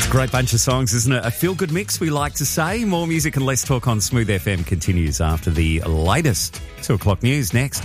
Great bunch of songs, isn't it? A feel-good mix, we like to say. More music and less talk on Smooth FM continues after the latest 2 o'clock news next.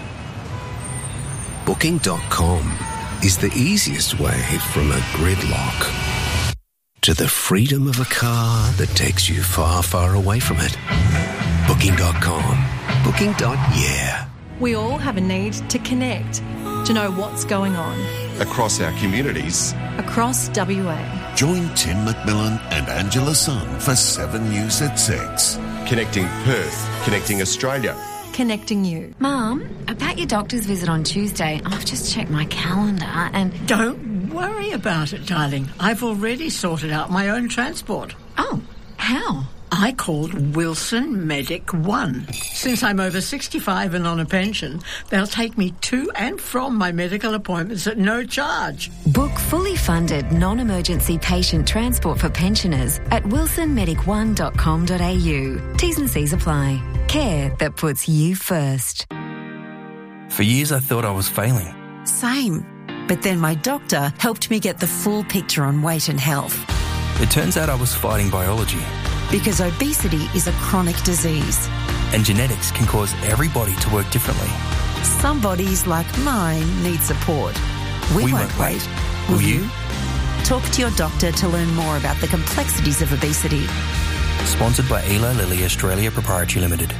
Booking.com is the easiest way from a gridlock to the freedom of a car that takes you far, far away from it. Booking.com. Booking.yeah. We all have a need to connect, to know what's going on. Across our communities. Across WA. Join Tim McMillan and Angela Sun for 7 News at 6. Connecting Perth. Connecting Australia. Connecting you. Mum, about your doctor's visit on Tuesday, I've just checked my calendar and... Don't worry about it, darling. I've already sorted out my own transport. Oh, how? I called Wilson Medic One. Since I'm over 65 and on a pension, they'll take me to and from my medical appointments at no charge. Book fully funded non-emergency patient transport for pensioners at wilsonmedic1.com.au. T's and C's apply. Care that puts you first. For years I thought I was failing. Same. But then my doctor helped me get the full picture on weight and health. It turns out I was fighting biology. Because obesity is a chronic disease. And genetics can cause every body to work differently. Some bodies, like mine, need support. We won't wait. Will you? Talk to your doctor to learn more about the complexities of obesity. Sponsored by Eli Lilly Australia Proprietary Limited.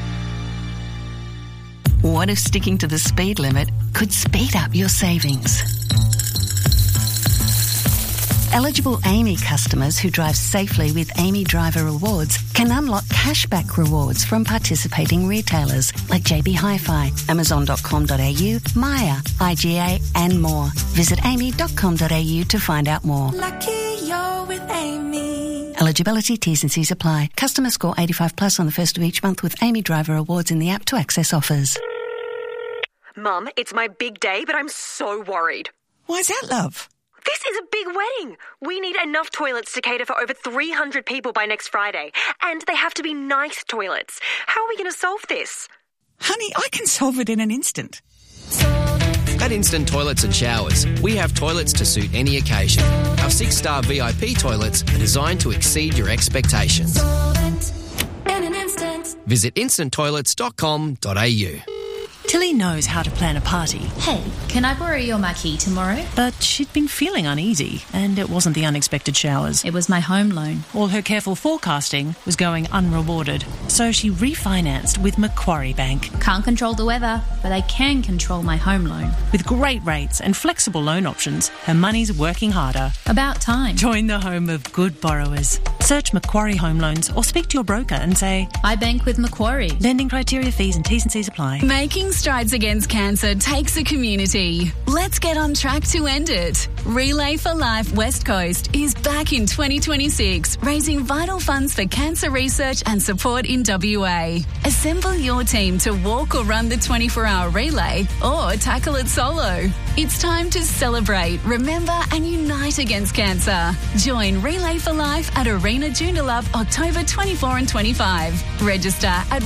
What if sticking to the speed limit could speed up your savings? Eligible AAMI customers who drive safely with AAMI Driver Rewards can unlock cashback rewards from participating retailers like JB Hi-Fi, Amazon.com.au, Maya, IGA and more. Visit aami.com.au to find out more. Lucky you're with AAMI. Eligibility, T's and C's apply. Customer score 85 plus on the first of each month with AAMI Driver Rewards in the app to access offers. Mum, it's my big day, but I'm so worried. Why's that, love? This is a big wedding. We need enough toilets to cater for over 300 people by next Friday. And they have to be nice toilets. How are we going to solve this? Honey, I can solve it in an instant. At Instant Toilets and Showers, we have toilets to suit any occasion. Our 6-star VIP toilets are designed to exceed your expectations. Visit instanttoilets.com.au. Tilly knows how to plan a party. Hey, can I borrow your marquee tomorrow? But she'd been feeling uneasy, and it wasn't the unexpected showers. It was my home loan. All her careful forecasting was going unrewarded, so she refinanced with Macquarie Bank. Can't control the weather, but I can control my home loan. With great rates and flexible loan options, her money's working harder. About time. Join the home of good borrowers. Search Macquarie Home Loans or speak to your broker and say, I bank with Macquarie. Lending criteria, fees and T's and C's apply. Making strides against cancer takes a community. Let's get on track to end it. Relay for Life West Coast is back in 2026, raising vital funds for cancer research and support in WA. Assemble your team to walk or run the 24-hour relay or tackle it solo. It's time to celebrate, remember and unite against cancer. Join Relay for Life at Arena Joondalup October 24 and 25. Register at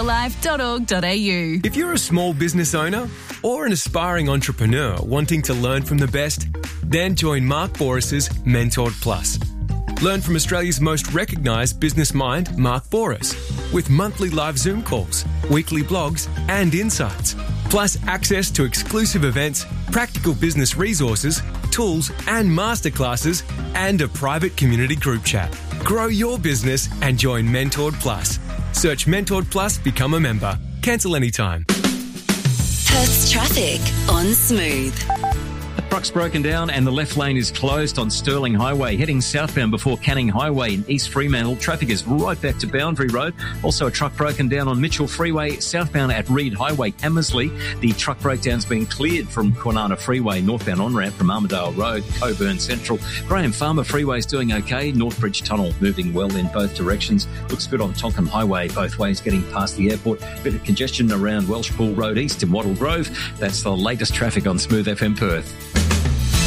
relayforlife.org.au. If you're a small business owner or an aspiring entrepreneur wanting to learn from the best, then join Mark Boris's Mentored Plus. Learn from Australia's most recognised business mind, Mark Boris, with monthly live Zoom calls, weekly blogs and insights, plus access to exclusive events, practical business resources, tools and masterclasses, and a private community group chat. Grow your business and join Mentored Plus. Search Mentored Plus, become a member. Cancel anytime. Perth's traffic on Smooth. The truck's broken down and the left lane is closed on Stirling Highway. Heading southbound before Canning Highway in East Fremantle, traffic is right back to Boundary Road. Also a truck broken down on Mitchell Freeway, southbound at Reed Highway, Hamersley. The truck breakdown's been cleared from Kwinana Freeway, northbound on-ramp from Armidale Road, Coburn Central. Graham Farmer Freeway's doing okay. Northbridge Tunnel moving well in both directions. Looks good on Tonkin Highway, both ways getting past the airport. Bit of congestion around Welshpool Road East in Wattle Grove. That's the latest traffic on Smooth FM Perth.